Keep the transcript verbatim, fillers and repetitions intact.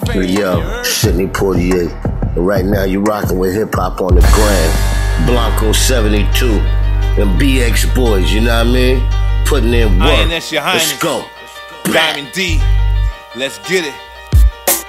Yo, Sidney Poitier. And right now you rocking with hip hop on the gram. Blanco seventy-two. And B X boys, you know what I mean? Putting in work. Iron, that's your highness. Let's go. Diamond D. Let's get it.